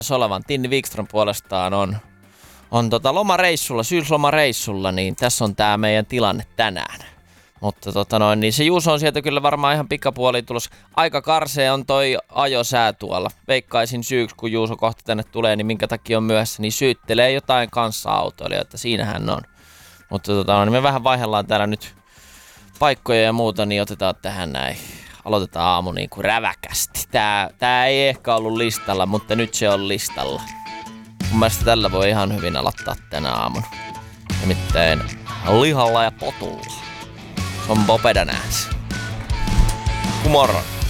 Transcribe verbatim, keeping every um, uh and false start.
olevan. Tinni Wikström puolestaan on, on tota lomareissulla, syyslomareissulla, niin tässä on tää meidän tilanne tänään. Mutta tota noin, niin se Juuso on sieltä kyllä varmaan ihan pikapuoliin tulossa. Aika karsee on toi ajosää tuolla. Veikkaisin syyksi, kun Juuso kohta tänne tulee, niin minkä takia on myöhässä, niin syyttelee jotain kanssa-autoilijoita. Siinähän on. Mutta tota noin, niin me vähän vaihdellaan täällä nyt paikkoja ja muuta, niin otetaan tähän näin. Aloitetaan aamu niin kuin räväkästi. Tää, tää ei ehkä ollut listalla, mutta nyt se on listalla. Mun mielestä tällä voi ihan hyvin aloittaa tänä aamuna. Nimittäin lihalla ja potulla. Se on Popeda nääs. Kumorron.